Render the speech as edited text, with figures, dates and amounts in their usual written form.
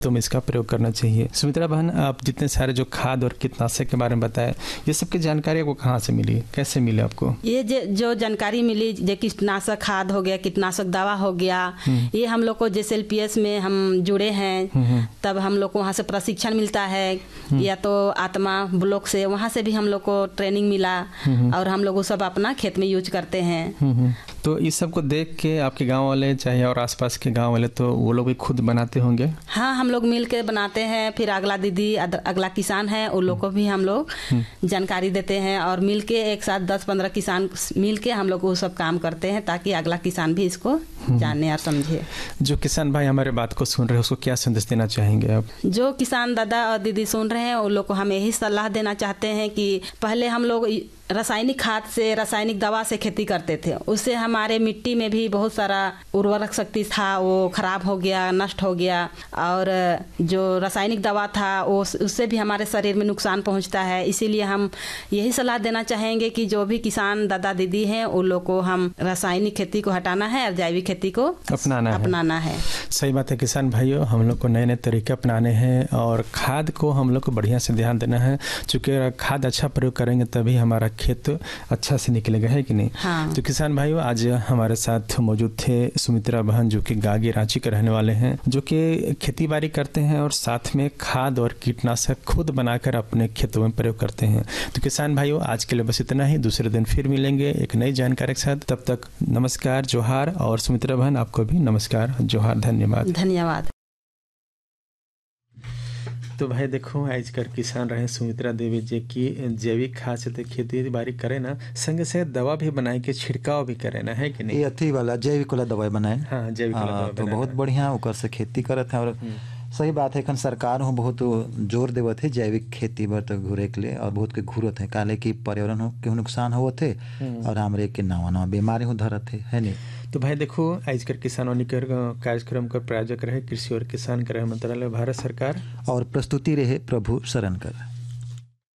तो इसका प्रयोग करना चाहिए। सुमित्रा बहन, आप जितने सारे जो खाद और कीटनाशक के बारे में बताए, ये सब की जानकारी आपको कहाँ से मिली, कैसे मिले आपको? ये जो जानकारी मिली, जो कीटनाशक खाद हो गया, कीटनाशक दवा हो गया, ये हम लोग को जैसे LPS में हम जुड़े हैं, तब हम लोग को वहाँ से प्रशिक्षण मिलता है, या तो आत्मा ब्लॉक से, वहाँ से भी हम लोग को ट्रेनिंग मिला और हम लोग वो सब अपना खेत में यूज करते हैं। तो इस सब को देख के आपके गांव वाले चाहे और आसपास के गांव वाले, तो वो लोग भी खुद बनाते होंगे? हाँ, हम लोग मिल के बनाते हैं। फिर अगला दीदी, अगला किसान है, उन लोग को भी हम लोग जानकारी देते हैं और मिल के एक साथ 10-15 किसान मिल के हम लोग वो सब काम करते हैं, ताकि अगला किसान भी इसको जाने और समझे। जो किसान भाई हमारे बात को सुन रहे हैं, उसको क्या संदेश देना चाहेंगे आप? जो किसान दादा और दीदी सुन रहे हैं, उन लोग को हम यही सलाह देना चाहते हैं कि पहले हम लोग रासायनिक खाद से, रासायनिक दवा से खेती करते थे, उससे हमारे मिट्टी में भी बहुत सारा उर्वरक शक्ति था, वो खराब हो गया, नष्ट हो गया। और जो रासायनिक दवा था वो उससे भी हमारे शरीर में नुकसान पहुंचता है। इसीलिए हम यही सलाह देना चाहेंगे कि जो भी किसान दादा दीदी हैं, उन लोग को हम रासायनिक खेती को हटाना है और जैविक खेती को अपनाना है। सही बात है किसान भाइयों, हम लोग को नए नए तरीके अपनाने हैं और खाद को हम लोग को बढ़िया से ध्यान देना है, चूँकि खाद अच्छा प्रयोग करेंगे तभी हमारा खेत अच्छा से निकलेगा, है कि नहीं? हाँ। तो किसान भाइयों, आज हमारे साथ मौजूद थे सुमित्रा बहन, जो कि गागी रांची के रहने वाले हैं, जो कि खेती बाड़ी करते हैं और साथ में खाद और कीटनाशक खुद बनाकर अपने खेतों में प्रयोग करते हैं। तो किसान भाइयों, आज के लिए बस इतना ही। दूसरे दिन फिर मिलेंगे एक नई जानकारी के साथ। तब तक नमस्कार, जोहार। और सुमित्रा बहन, आपको भी नमस्कार, जोहार, धन्यवाद। तो भाई देखो, आजकल किसान रहे सुमित्रा देवी जी की जैविक खाद से तो खेती बाड़ी करे ना, संगे से दवा भी बनाए के छिड़काव भी करे ना, है कि नहीं? ये अथी वाला जैविक वाला दवाई बनाए। हाँ, जैविक वाला दवा तो बहुत बढ़िया ओकर से खेती करत है। और सही बात है, सरकार हो बहुत जोर देवत है जैविक खेती पर तो घूरे के लिए, और बहुत के घूरत है, काले कि पर्यावरण हो के नुकसान होत है और हमरे के नवा बीमारी हो धरत है नहीं? तो भाई देखो, आजकल किसानों के कार्यक्रम का प्रायोजक रहे कृषि और किसान कल्याण मंत्रालय, भारत सरकार, और प्रस्तुति रहे प्रभु शरण कर।